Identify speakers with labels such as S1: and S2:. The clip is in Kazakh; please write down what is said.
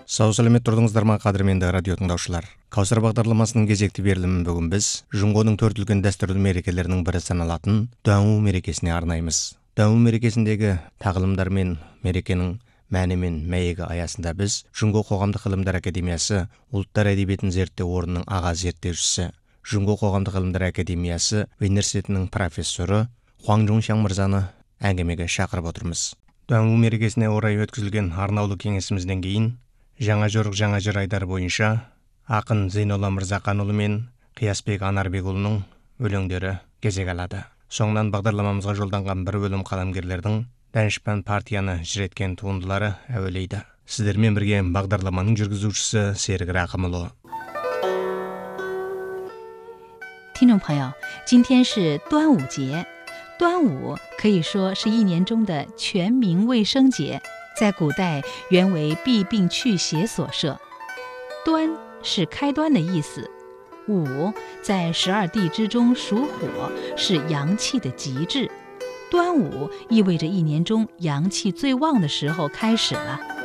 S1: Сау сәлемет тұрдыңыздар ма, қадірменді радио тыңдаушылар. Каусар бағдарламасының кезекті берілімін бүгін біз Жұңғоның төрт үлкен дәстүрлі мерекелерінің бірі саналатын Дуаңу мерекесіне арнаймыз. Дуаңу мерекесіндегі тағылымдар мен мерекенің мәні мен мәйегі аясында біз Жұңго қоғамдық ғылымдар академиясы ұлттар әдебиетін зерттеу орнының аға зерттеушісі, Жұңго қоғамдық ғылымдар академиясы университетінің профессоры Хуаң Жуншан мырзаны әңгімеге шақырып отырмыз. Дуаңу мерекесіне орай өткізілген арнаулы кеңесімізден кейін Жаңа жорық жаңа жыр айдары бойынша ақын Зейнолла Мырзақанұлы мен Қиясбек Анарбекұлының өлеңдері кезек алады. Соңынан бағдарламамызға жолданған бір бөлім қаламгерлердің Данышпан партияны жіреткен туындылары әуелейді. Сіздермен бірге бағдарламаның жүргізушісі Серік Рақымұлы.
S2: 听众朋友，今天是端午节。端午可以说是一年中的全民卫生节。 在古代原为避病祛邪所设，端是开端的意思。午在12地支中属火，是阳气的极致。端午意味着一年中阳气最旺的时候开始了。